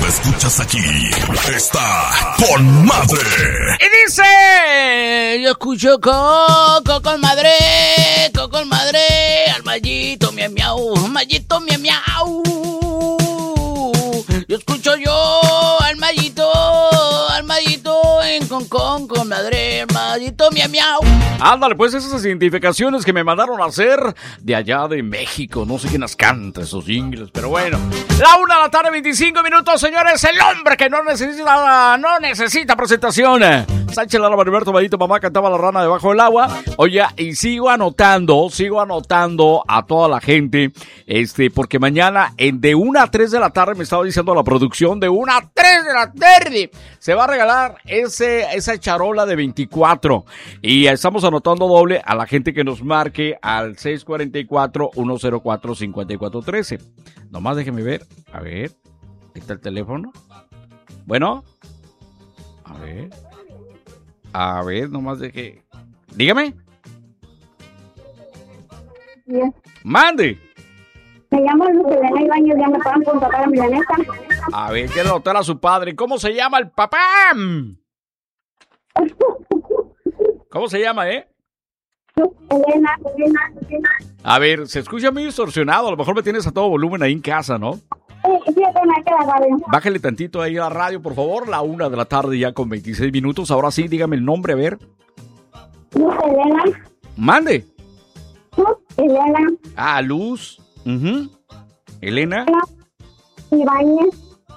escuchas aquí. Está con madre. Y dice, yo escucho Coco con madre, al Mayito, miau, miau, Mayito, miau, miau. Yo escucho al Mayito en Concón con madre, al Mayito, miau, miau. Ándale, pues esas identificaciones que me mandaron a hacer de allá de México. No sé quién las canta, esos ingles, pero bueno. 1:25 p.m, señores. El hombre que no necesita presentación. Sánchez Lara, Mariberto, Mayito, mamá cantaba la rana debajo del agua. Oye, y sigo anotando a toda la gente, porque mañana de 1 a 3 de la tarde, me estaba diciendo la producción, de 1 a 3 de la tarde, se va a regalar esa charola de 24. Y estamos anotando doble a la gente que nos marque al 644-104-5413. Nomás déjeme ver, a ver, ahí está el teléfono. Bueno, a ver, nomás deje. Dígame. Bien. Mande. Me llamo Luz Elena Ibañez, ya me pagan por papá de milanesa. A ver, quiero notar a su padre. ¿Cómo se llama el papá? ¿Cómo se llama, Elena. A ver, se escucha muy distorsionado. A lo mejor me tienes a todo volumen ahí en casa, ¿no? Sí, Elena, que la radio. Bájale tantito ahí a la radio, por favor. 1 de la tarde ya con 26 minutos. Ahora sí, dígame el nombre, a ver. Luz Elena. Mande. Luz Elena. Ah, Luz. Elena. Ibañez.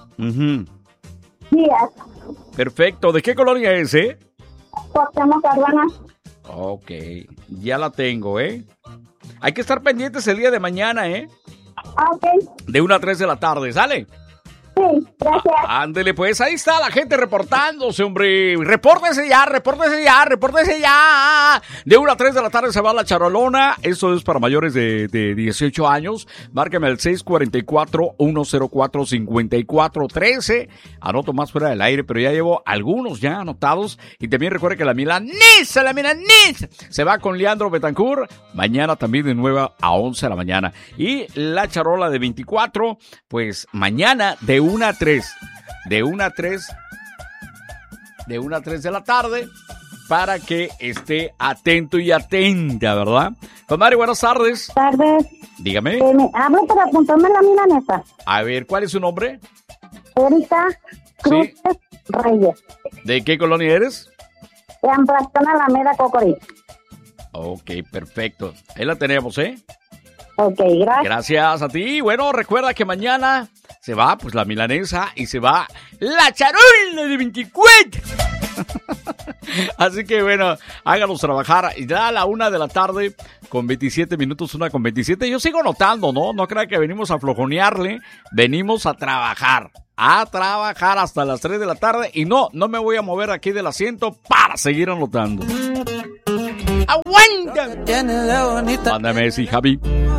Díaz. Perfecto. ¿De qué colonia es, Cuauhtémoc Cárdenas. Ok, ya la tengo, Hay que estar pendientes el día de mañana, Ok. De 1 a 3 de la tarde, ¿sale? Sí, gracias. Ándele, pues, ahí está la gente reportándose, hombre. Repórtese ya. De 1 a 3 de la tarde se va la charolona. Eso es para mayores de 18 años. Márqueme al 644-104-5413. Anoto más fuera del aire, pero ya llevo algunos ya anotados. Y también recuerde que la milanesa se va con Leandro Betancourt. Mañana también de 9 a 11 de la mañana. Y la charola de 24, pues mañana de 1 a 3 de 1 a 3 de la tarde, para que esté atento y atenta, ¿verdad? Comadre, buenas tardes. Tardes. Dígame. Hablo para apuntarme la milanesa. A ver, ¿cuál es su nombre? Erika Cruz Reyes. ¿De qué colonia eres? De Amplastón Alameda, Cocorí. Ok, perfecto. Ahí la tenemos, Ok, gracias. Gracias a ti. Bueno, recuerda que mañana se va, pues, la milanesa y se va la charola de 24. Así que, bueno, háganos trabajar. Y ya a 1 de la tarde con 27 minutos, 1:27. Yo sigo notando, ¿no? No crea que venimos a flojonearle. Venimos a trabajar hasta las 3 de la tarde. Y no me voy a mover aquí del asiento para seguir anotando. ¡Aguanta! Mándame ese, Javi.